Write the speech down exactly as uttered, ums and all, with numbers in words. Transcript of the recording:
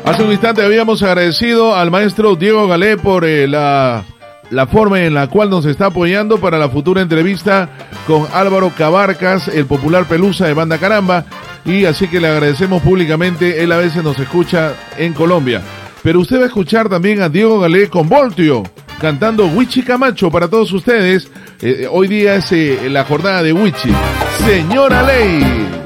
Hace un instante habíamos agradecido al maestro Diego Galé por eh, la, la forma en la cual nos está apoyando para la futura entrevista con Álvaro Cabarcas, el popular Pelusa de Banda Caramba, y así que le agradecemos públicamente. Él a veces nos escucha en Colombia, pero usted va a escuchar también a Diego Galé con Voltio cantando Wichi Camacho para todos ustedes. Eh, hoy día es eh, la jornada de Wichi. Señora Ley.